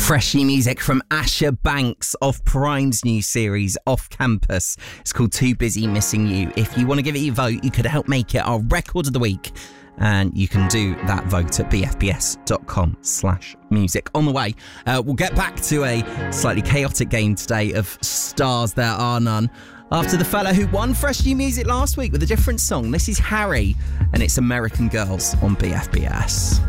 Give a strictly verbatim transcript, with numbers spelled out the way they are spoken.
Fresh new music from Asher Banks of Prime's new series, Off Campus. It's called Too Busy Missing You. If you want to give it your vote, you could help make it our record of the week. And you can do that vote at bfbs.com slash music. On the way, uh, we'll get back to a slightly chaotic game today of Stars There Are None. After the fella who won Fresh New Music last week with a different song. This is Harry, and it's American Girls on B F B S.